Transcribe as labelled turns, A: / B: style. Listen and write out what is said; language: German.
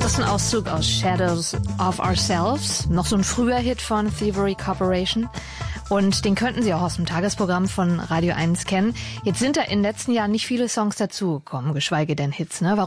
A: Das ist ein Auszug aus Shadows of Ourselves, noch so ein früher Hit von Thievery Corporation. Und den könnten Sie auch aus dem Tagesprogramm von Radio 1 kennen. Jetzt sind da in den letzten Jahren nicht viele Songs dazugekommen, geschweige denn Hits, ne? Warum?